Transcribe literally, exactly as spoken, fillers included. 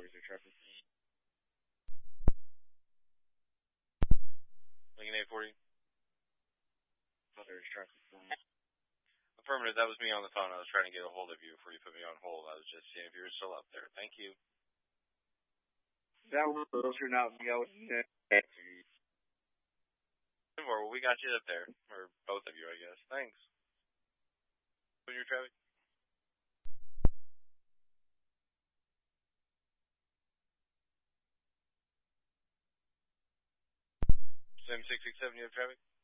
forty-three traffic. Lincoln eight forty. There's traffic. Affirmative, that was me on the phone. I was trying to get a hold of you before you put me on hold. I was just seeing if you were still up there. Thank you. That was closer now. Well, we got you up there. Or both of you, I guess. Thanks. What's your traffic? seven six six seven, you have traffic?